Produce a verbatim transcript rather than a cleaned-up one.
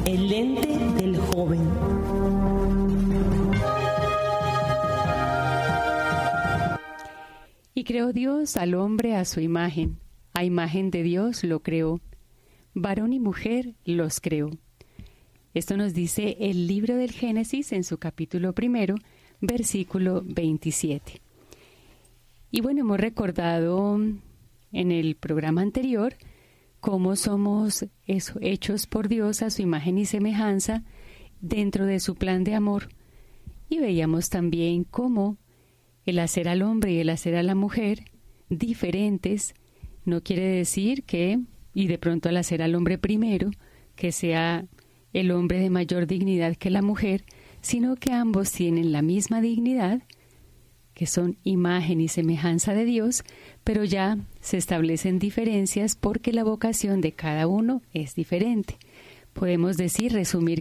El lente del joven. Y creó Dios al hombre a su imagen. A imagen de Dios lo creó. Varón y mujer los creó. Esto nos dice el libro del Génesis en su capítulo primero, versículo veintisiete. Y bueno, hemos recordado en el programa anterior cómo somos eso, hechos por Dios a su imagen y semejanza dentro de su plan de amor. Y veíamos también cómo el hacer al hombre y el hacer a la mujer diferentes no quiere decir que, y de pronto al hacer al hombre primero, que sea el hombre de mayor dignidad que la mujer, sino que ambos tienen la misma dignidad, que son imagen y semejanza de Dios, pero ya se establecen diferencias porque la vocación de cada uno es diferente. Podemos decir, resumir